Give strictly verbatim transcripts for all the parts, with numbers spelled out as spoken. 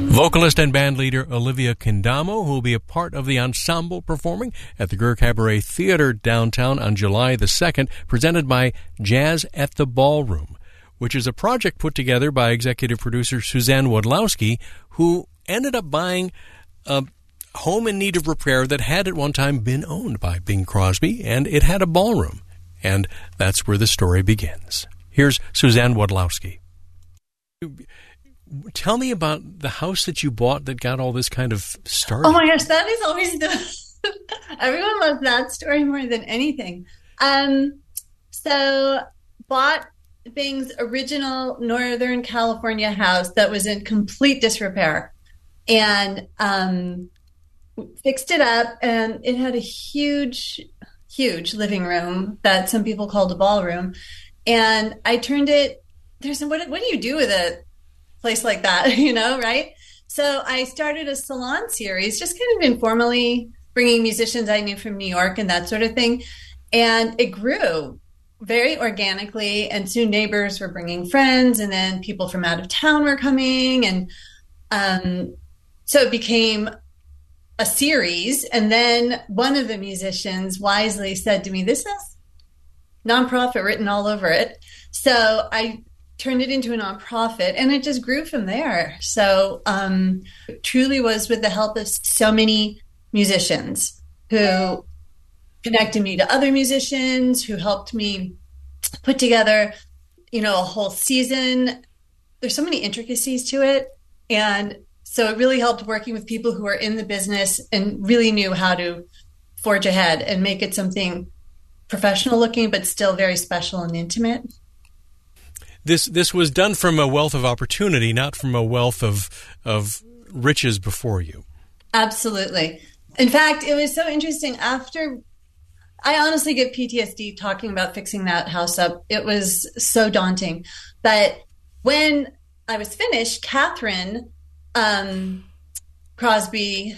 Vocalist and band leader Olivia Kendamo, who will be a part of the ensemble performing at the Greer Cabaret Theater downtown on July the second, presented by Jazz at the Ballroom, which is a project put together by executive producer Suzanne Wodlowski, who ended up buying a home in need of repair that had at one time been owned by Bing Crosby, and it had a ballroom. And that's where the story begins. Here's Suzanne Wodlowski. Tell me about the house that you bought that got all this kind of started. Oh my gosh, that is always the... Everyone loves that story more than anything. Um, so, bought Bing's original Northern California house that was in complete disrepair, and um, fixed it up, and it had a huge, huge living room that some people called a ballroom, and I turned it... There's what, what do you do with it? Place like that, you know, right? So I started a salon series, just kind of informally, bringing musicians I knew from New York and that sort of thing. And it grew very organically. And soon neighbors were bringing friends, and then people from out of town were coming. And um, so it became a series. And then one of the musicians wisely said to me, "This has nonprofit written all over it." So I turned it into a nonprofit, and it just grew from there. So um, it truly was with the help of so many musicians who connected me to other musicians, who helped me put together, you know, a whole season. There's so many intricacies to it. And so it really helped working with people who are in the business and really knew how to forge ahead and make it something professional looking, but still very special and intimate. This this was done from a wealth of opportunity, not from a wealth of of riches before you. Absolutely. In fact, it was so interesting. After, I honestly get P T S D talking about fixing that house up. It was so daunting. But when I was finished, Catherine um, Crosby,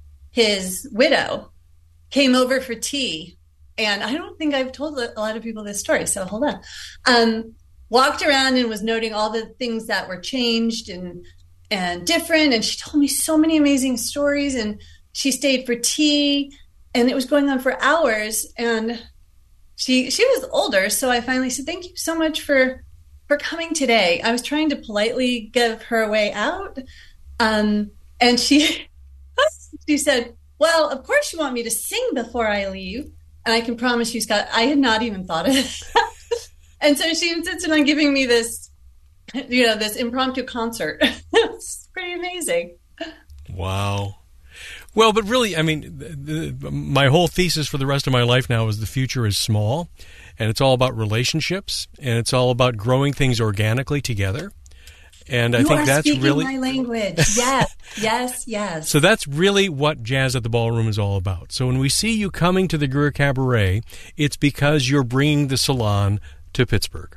his widow, came over for tea. And I don't think I've told a lot of people this story, so hold on. Um, walked around and was noting all the things that were changed and and different. And she told me so many amazing stories. And she stayed for tea, and it was going on for hours. And she she was older, so I finally said, "Thank you so much for for coming today." I was trying to politely give her a way out, um, and she she said, "Well, of course you want me to sing before I leave." And I can promise you, Scott, I had not even thought of it. And so she insisted on giving me this, you know, this impromptu concert. It's pretty amazing. Wow. Well, but really, I mean, the, the, my whole thesis for the rest of my life now is the future is small, and it's all about relationships, and it's all about growing things organically together. And I you think are that's speaking really my language. Yes, yes, yes. So that's really what Jazz at the Ballroom is all about. So when we see you coming to the Greer Cabaret, it's because you're bringing the salon to Pittsburgh.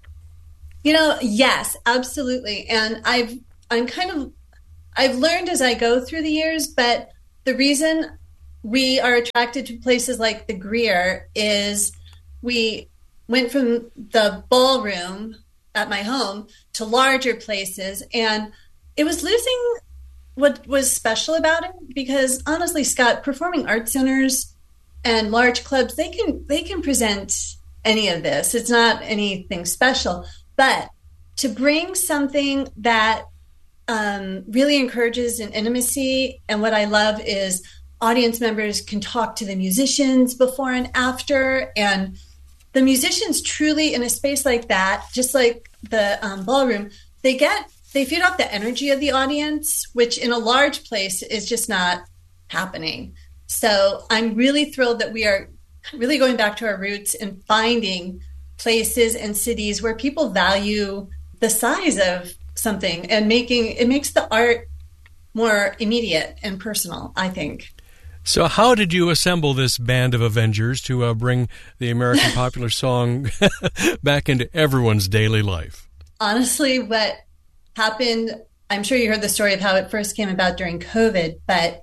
You know, yes, absolutely. And I've I'm kind of I've learned as I go through the years, but the reason we are attracted to places like the Greer is we went from the ballroom at my home to larger places, and it was losing what was special about it, because honestly, Scott, performing arts centers and large clubs, they can they can present any of this. It's not anything special, but to bring something that um, really encourages an intimacy, and what I love is audience members can talk to the musicians before and after, and the musicians truly in a space like that, just like the um, ballroom, they get they feed off the energy of the audience, which in a large place is just not happening. So I'm really thrilled that we are really going back to our roots and finding places and cities where people value the size of something, and making it makes the art more immediate and personal, I think. So how did you assemble this band of Avengers to uh, bring the American popular song back into everyone's daily life? Honestly, what happened, I'm sure you heard the story of how it first came about during COVID, but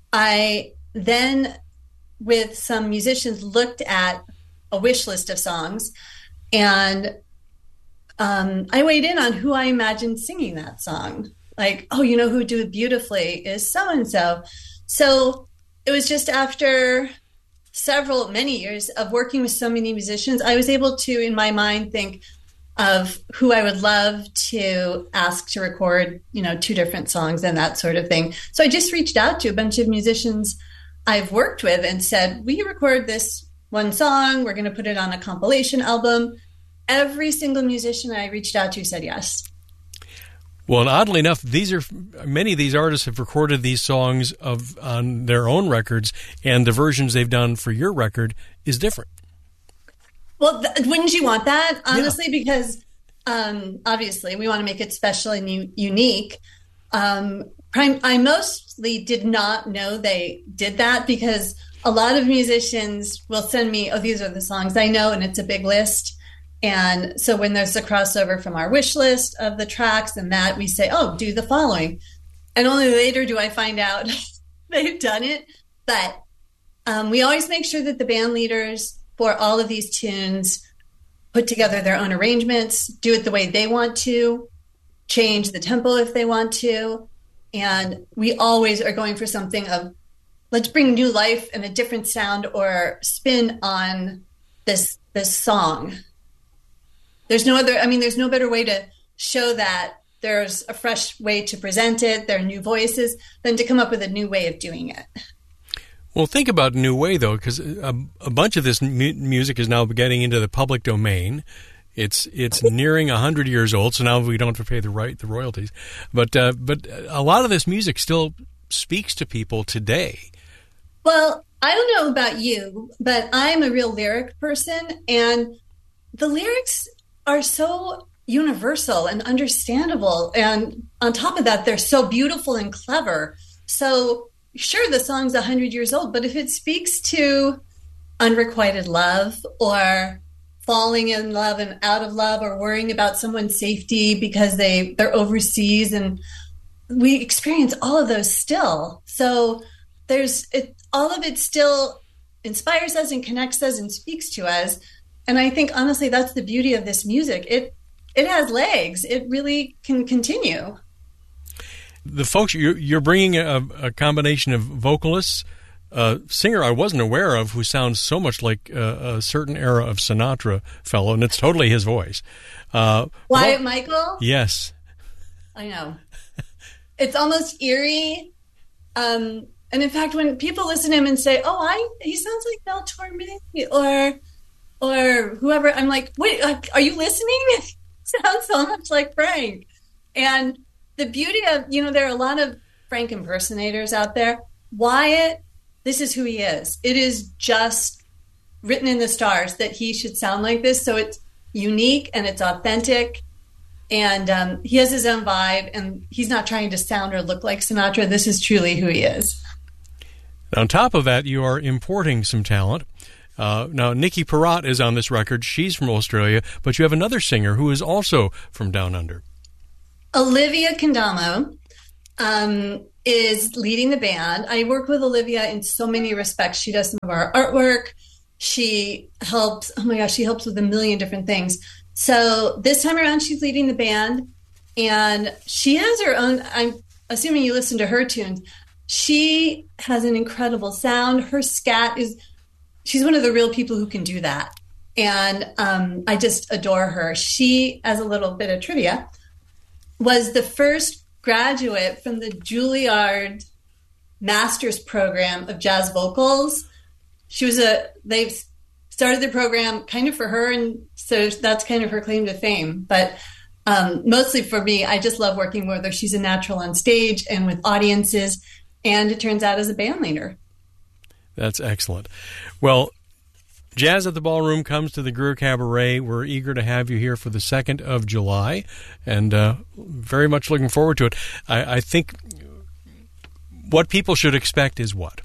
I then, with some musicians, looked at a wish list of songs, and um, I weighed in on who I imagined singing that song. like, oh, you know who do it beautifully is so-and-so. So it was just after several, many years of working with so many musicians, I was able to, in my mind, think of who I would love to ask to record, you know, two different songs and that sort of thing. So I just reached out to a bunch of musicians I've worked with and said, will you record this one song? We're going to put it on a compilation album. Every single musician I reached out to said yes. Well, and oddly enough, these are many of these artists have recorded these songs of on their own records, and the versions they've done for your record is different. Well, th- wouldn't you want that, honestly? Yeah. Because um, obviously we want to make it special and u- unique. Um, prime- I mostly did not know they did that because a lot of musicians will send me, oh, these are the songs I know, and it's a big list. And so when there's a crossover from our wish list of the tracks and that, we say, oh, do the following. And only later do I find out they've done it. But um, we always make sure that the band leaders for all of these tunes put together their own arrangements, do it the way they want to, change the tempo if they want to. And we always are going for something of, let's bring new life and a different sound or spin on this this song. There's no other, I mean, there's no better way to show that there's a fresh way to present it, there are new voices, than to come up with a new way of doing it. Well, think about New Way, though, because a, a bunch of this mu- music is now getting into the public domain. It's it's nearing one hundred years old, so now we don't have to pay the right the royalties. But uh, but a lot of this music still speaks to people today. Well, I don't know about you, but I'm a real lyric person, and the lyrics are so universal and understandable. And on top of that, they're so beautiful and clever. So sure, the song's one hundred years old, but if it speaks to unrequited love or falling in love and out of love or worrying about someone's safety because they, they're overseas, and we experience all of those still. So there's it, all of it still inspires us and connects us and speaks to us. And I think, honestly, that's the beauty of this music. It it has legs. It really can continue. The folks, you're, you're bringing a, a combination of vocalists, a singer I wasn't aware of who sounds so much like a, a certain era of Sinatra fellow, and it's totally his voice. Uh, Wyatt vo- Michael? Yes. I know. It's almost eerie. Um, and in fact, when people listen to him and say, oh, I he sounds like Mel Torme or or whoever, I'm like, wait, are you listening? It sounds so much like Frank. And the beauty of, you know, there are a lot of Frank impersonators out there. Wyatt, this is who he is. It is just written in the stars that he should sound like this. So it's unique and it's authentic. And um, he has his own vibe, and he's not trying to sound or look like Sinatra. This is truly who he is. On top of that, you are importing some talent. Uh, now, Nikki Perrott is on this record. She's from Australia, but you have another singer who is also from Down Under. Olivia Kendamo um, is leading the band. I work with Olivia in so many respects. She does some of our artwork. She helps, oh my gosh, she helps with a million different things. So this time around, she's leading the band, and she has her own, I'm assuming you listen to her tunes. She has an incredible sound. Her scat is, she's one of the real people who can do that. And um, I just adore her. She, as a little bit of trivia, was the first graduate from the Juilliard master's program of jazz vocals. She was a, they've started the program kind of for her, and so that's kind of her claim to fame. But um, mostly for me, I just love working with her. She's a natural on stage and with audiences, and it turns out as a band leader. That's excellent. Well, Jazz at the Ballroom comes to the Greer Cabaret. We're eager to have you here for the second of July, and uh, very much looking forward to it. I, I think what people should expect is what?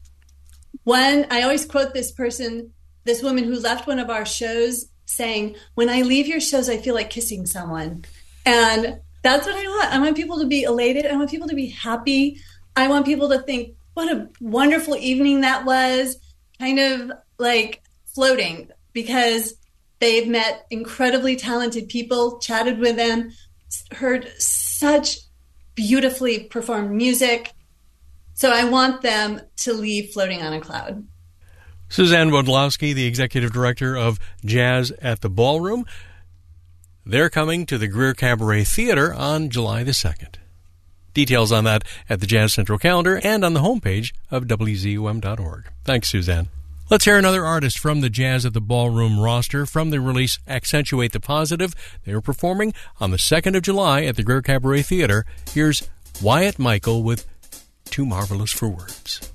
When I always quote this person, this woman who left one of our shows saying, when I leave your shows, I feel like kissing someone. And that's what I want. I want people to be elated. I want people to be happy. I want people to think, what a wonderful evening that was, kind of like floating, because they've met incredibly talented people, chatted with them, heard such beautifully performed music. So I want them to leave floating on a cloud. Suzanne Wondlowski, the executive director of Jazz at the Ballroom. They're coming to the Greer Cabaret Theater on July the second. Details on that at the Jazz Central calendar and on the homepage of W Z U M dot org. Thanks, Suzanne. Let's hear another artist from the Jazz at the Ballroom roster from the release Accentuate the Positive. They are performing on the second of July at the Greer Cabaret Theater. Here's Wyatt Michael with Too Marvelous for Words.